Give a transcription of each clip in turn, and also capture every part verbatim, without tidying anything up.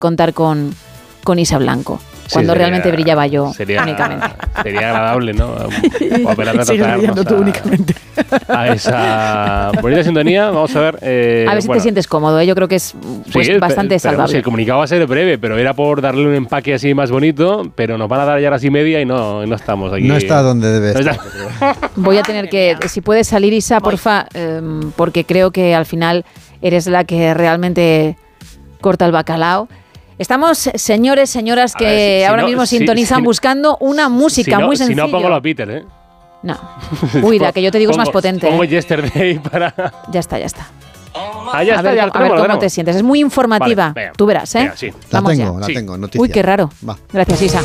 contar con, con Isa Blanco. Cuando sí, sería, realmente brillaba yo sería, únicamente. Sería agradable, ¿no? Poder Sigues brillando tú únicamente. A esa bonita sintonía, vamos a ver. Eh, a ver si bueno. te sientes cómodo, ¿eh? Yo creo que es pues, sí, bastante pero, salvable. Sí, el comunicado va a ser breve, pero era por darle un empaque así más bonito, pero nos van a dar ya las y media y no, no estamos aquí. No está donde debe estar. Voy a tener que, si puedes salir, Isa, porfa, eh, porque creo que al final eres la que realmente corta el bacalao. Estamos, señores, señoras, que ver, si, si ahora no, mismo si, sintonizan si, buscando una música si no, muy sencilla. Si no, pongo los Beatles, ¿eh? No. Uy, la que yo te digo pongo, es más potente. Pongo ¿eh? Yesterday para... Ya está, ya está. Ah, ya a está, ver, ya a ver cómo te sientes. Es muy informativa. Vale, venga, Tú verás, ¿eh? Venga, sí. La Vamos tengo, ya. la sí. tengo. Noticia. Uy, qué raro. Va. Gracias, Isa.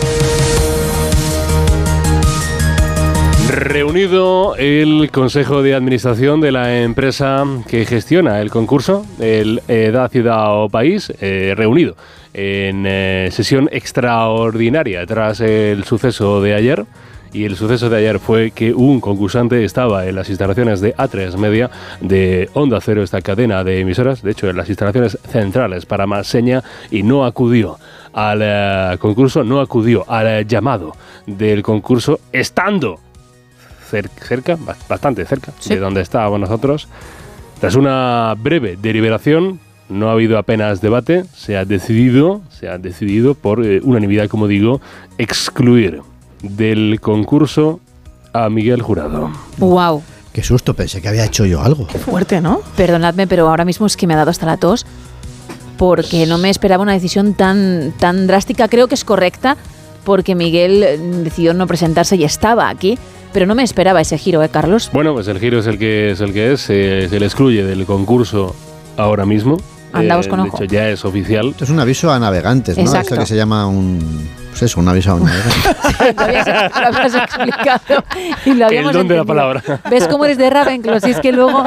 Reunido el Consejo de Administración de la empresa que gestiona el concurso, el Edad, Ciudad o País, eh, reunido en eh, sesión extraordinaria tras el suceso de ayer. Y el suceso de ayer fue que un concursante estaba en las instalaciones de A tres Media, de Onda Cero, esta cadena de emisoras, de hecho en las instalaciones centrales para más seña, y no acudió al uh, concurso, no acudió al uh, llamado del concurso, estando cer- cerca, bastante cerca, sí, de donde estábamos nosotros. Tras una breve deliberación, no ha habido apenas debate, se ha decidido, se ha decidido por eh, unanimidad, como digo, excluir del concurso a Miguel Jurado. Wow. Qué susto, pensé que había hecho yo algo. Qué fuerte, ¿no? Perdonadme, pero ahora mismo es que me ha dado hasta la tos, porque no me esperaba una decisión tan, tan drástica. Creo que es correcta, porque Miguel decidió no presentarse y estaba aquí, pero no me esperaba ese giro, ¿eh, Carlos? Bueno, pues el giro es el que es, el que es eh, se le excluye del concurso ahora mismo. Andaos eh, con de ojo. hecho, ya es oficial. Esto es un aviso a navegantes, ¿no? Exacto. Esto que se llama un... Pues eso, un aviso a navegantes. Lo habías, lo habías explicado y lo habíamos El don de la entendido. palabra. ¿Ves cómo eres de Ravenclaw? Si es que luego...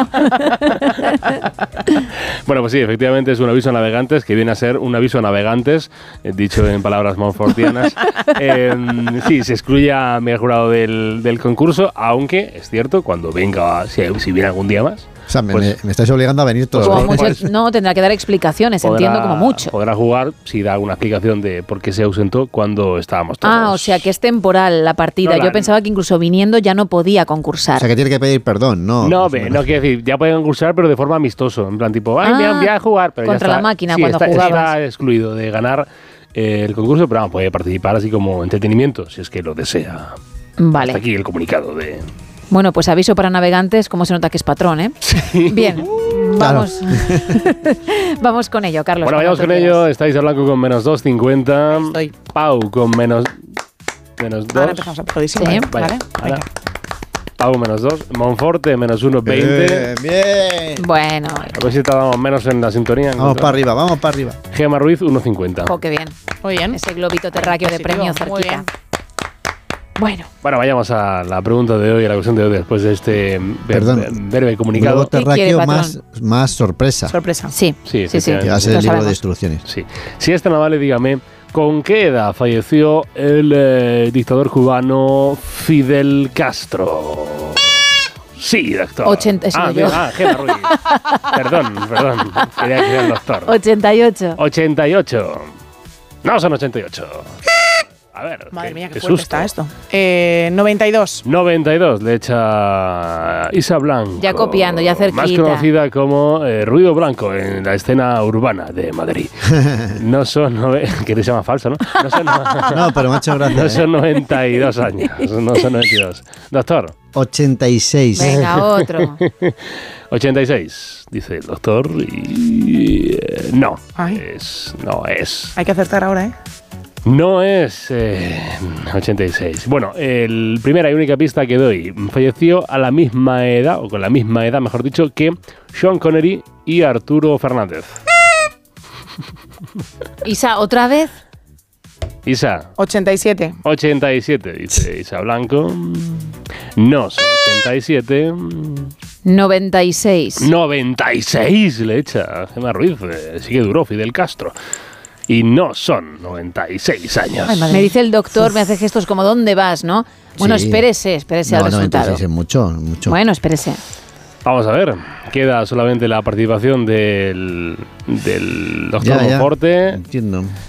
Bueno, pues sí, efectivamente es un aviso a navegantes, que viene a ser un aviso a navegantes, eh, dicho en palabras montfortianas. Eh, sí, se excluye a Miguel Jurado del, del concurso, aunque es cierto, cuando venga, si, si viene algún día más... O sea, me, Pues, me, me estáis obligando a venir todos Como los días. mucho, no, tendrá que dar explicaciones, podrá, entiendo, como mucho. Podrá jugar si da una explicación de por qué se ausentó cuando estábamos todos. Ah, o sea que es temporal la partida. No, la- Yo pensaba que incluso viniendo ya no podía concursar. O sea, que tiene que pedir perdón, ¿no? No, Más o ve, menos. no quiere decir, ya pueden concursar, pero de forma amistoso. En plan, tipo, ay, Ah, mira, voy a jugar. Pero contra ya está, la máquina, sí, cuando está, jugabas. está excluido de ganar eh, el concurso, pero vamos, puede participar así como entretenimiento, si es que lo desea. Vale. Hasta aquí el comunicado de... Bueno, pues aviso para navegantes, como se nota que es patrón, ¿eh? Bien, vamos. Vamos con ello, Carlos. Bueno, vayamos con cuando tú ello. quieras. Estáis a Blanco con menos dos cincuenta. Estoy. Pau con menos, menos Ahora dos. empezamos a perdidísimo. Sí. ¿Vale? Vaya, Venga. ahora. Pau menos dos. Monforte menos uno veinte. Bien, bien. Bueno, A ver si tardamos menos en la sintonía. Vamos para arriba, vamos para arriba. Gema Ruiz uno cincuenta. jo, qué bien. Muy bien. Ese globito terráqueo de Positivo, premio muy cerquita. bien. Bueno, Bueno, vayamos a la pregunta de hoy, a la cuestión de hoy, después de este be- Perdón. be- breve Globo comunicado. ¿Qué quiere, terráqueo patrón? más, más sorpresa. Sorpresa. sí, Sí, sí, sí. efectivamente. Que va a ser lo el libro sabemos. de instrucciones. Sí. Si es tan amable, dígame, ¿con qué edad falleció el eh, dictador cubano Fidel Castro? Sí, doctor. ochenta, sí, ah, yo. bien, ah, Gema Ruiz. Perdón, perdón. Quería que era el doctor. ochenta y ocho. ochenta y ocho. No son ochenta y ocho. A ver. Madre mía, qué, qué fuerte susto. está esto. Eh, noventa y dos. noventa y dos le echa Isa Blanco. Ya copiando, ya cerquita. Más conocida como eh, Ruido Blanco en la escena urbana de Madrid. No son... nove- que te llama falso, ¿no? No son, No, pero me ha hecho gracia. no ¿eh? son noventa y dos años. No son noventa y dos. Doctor, ochenta y seis. Venga, otro. ochenta y seis, dice el doctor. Y... eh, no. Ay. Es, no es... Hay que acertar ahora, ¿eh? No es eh, ochenta y seis. Bueno, el primera y única pista que doy. Falleció a la misma edad, o con la misma edad, mejor dicho, que Sean Connery y Arturo Fernández. Isa, ¿otra vez? Isa, ochenta y siete. ochenta y siete, dice Isa Blanco. No son ochenta y siete. noventa y seis. noventa y seis le echa Gemma Ruiz. Eh, sigue duro Fidel Castro. Y no son noventa y seis años. Ay, madre. Me dice el doctor, me hace gestos como ¿dónde vas, no? Bueno, Sí. espérese, espérese No, al resultado. noventa y seis es mucho, mucho. Bueno, espérese. Vamos a ver, queda solamente la participación del, del doctor Ya, ya. Monforte. Entiendo.